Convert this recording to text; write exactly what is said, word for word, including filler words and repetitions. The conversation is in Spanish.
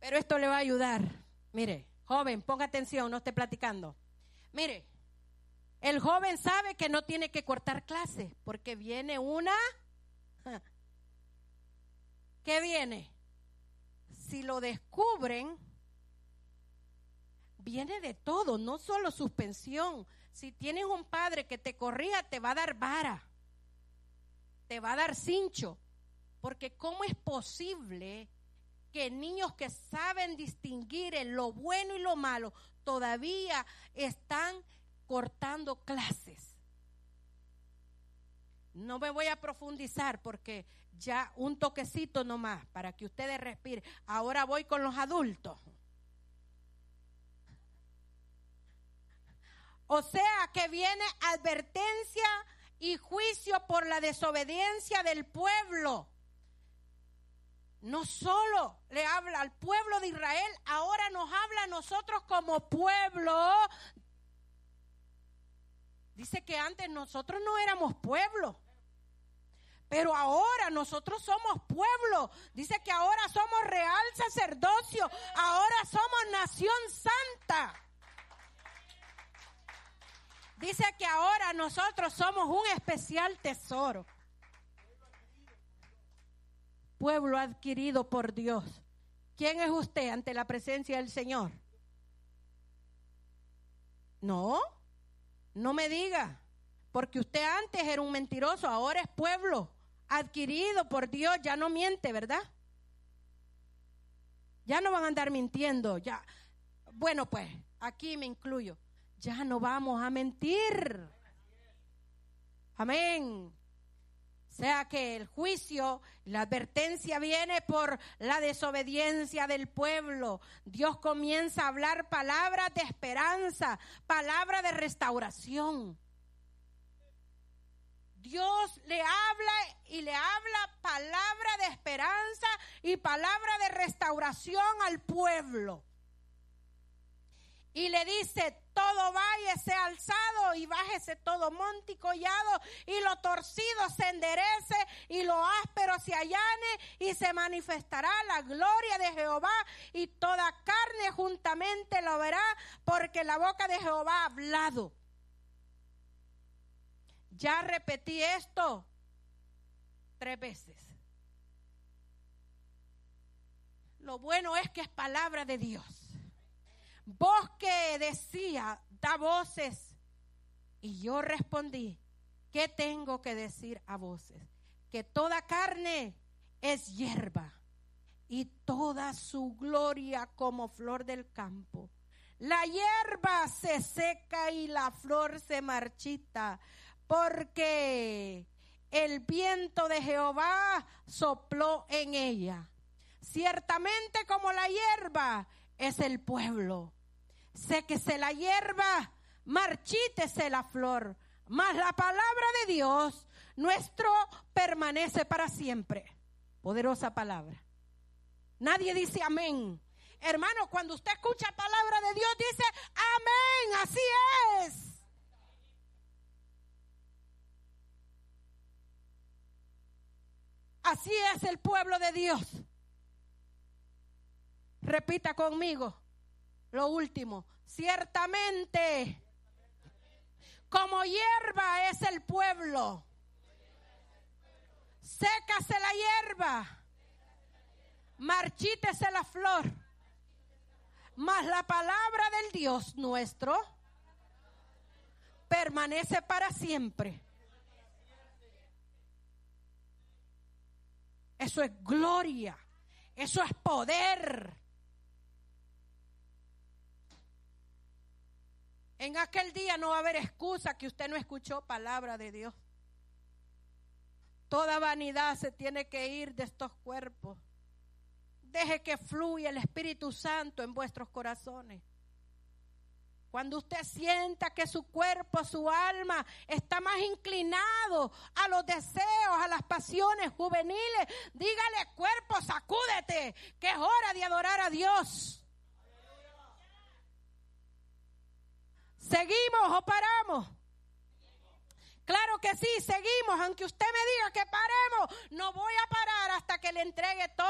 Pero esto le va a ayudar. Mire, joven, ponga atención, no esté platicando. Mire, el joven sabe que no tiene que cortar clases porque viene una... ¿Qué viene? Si lo descubren, viene de todo, no solo suspensión. Si tienes un padre que te corrija, te va a dar vara, te va a dar cincho. Porque ¿cómo es posible que niños que saben distinguir en lo bueno y lo malo todavía están cortando clases? No me voy a profundizar porque ya un toquecito nomás para que ustedes respiren. Ahora voy con los adultos. O sea que viene advertencia y juicio por la desobediencia del pueblo. No solo le habla al pueblo de Israel, ahora nos habla a nosotros como pueblo. Dice que antes nosotros no éramos pueblo, pero ahora nosotros somos pueblo. Dice que ahora somos real sacerdocio, ahora somos nación santa. Dice que ahora nosotros somos un especial tesoro. Pueblo adquirido por Dios. ¿Quién es usted ante la presencia del Señor? No, no me diga, porque usted antes era un mentiroso, ahora es pueblo adquirido por Dios, ya no miente, ¿verdad? Ya no van a andar mintiendo, ya. Bueno, pues, aquí me incluyo. Ya no vamos a mentir. Amén. O sea que el juicio, la advertencia viene por la desobediencia del pueblo. Dios comienza a hablar palabras de esperanza, palabras de restauración. Dios le habla y le habla palabra de esperanza y palabra de restauración al pueblo. Y le dice, todo valle sea alzado y bájese todo monte y collado, y lo torcido se enderece y lo áspero se allane, y se manifestará la gloria de Jehová, y toda carne juntamente lo verá, porque la boca de Jehová ha hablado. Ya repetí esto tres veces. Lo bueno es que es palabra de Dios. Voz que decía, da voces. Y yo respondí, ¿qué tengo que decir a voces? Que toda carne es hierba, y toda su gloria como flor del campo. La hierba se seca y la flor se marchita, porque el viento de Jehová sopló en ella. Ciertamente como la hierba es el pueblo. Séquese la hierba, marchítese la flor, mas la palabra de Dios nuestro permanece para siempre. Poderosa palabra. Nadie dice amén. Hermano, cuando usted escucha palabra de Dios, dice amén, así es. Así es el pueblo de Dios. Repita conmigo lo último. Ciertamente, como hierba es el pueblo. Sécase la hierba, marchítese la flor, mas la palabra del Dios nuestro permanece para siempre. Eso es gloria, eso es poder. En aquel día no va a haber excusa que usted no escuchó palabra de Dios. Toda vanidad se tiene que ir de estos cuerpos. Deje que fluya el Espíritu Santo en vuestros corazones. Cuando usted sienta que su cuerpo, su alma está más inclinado a los deseos, a las pasiones juveniles, dígale, cuerpo, sacúdete, que es hora de adorar a Dios. ¿Seguimos o paramos? Claro que sí, seguimos, aunque usted me diga que paremos, no voy a parar hasta que le entregue todo.